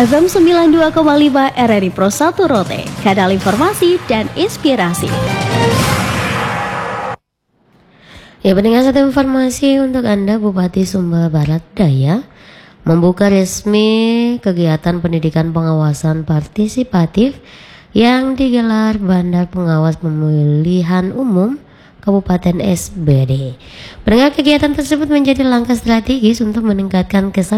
FM 92,5 RRI Pro 1 Rote, kanal informasi dan inspirasi. Ya, pendengar, satu informasi untuk Anda. Bupati Sumba Barat Daya membuka resmi kegiatan pendidikan pengawasan partisipatif yang digelar Bandar Pengawas Pemilihan Umum Kabupaten SBD. Pendengar, kegiatan tersebut menjadi langkah strategis untuk meningkatkan kesadaran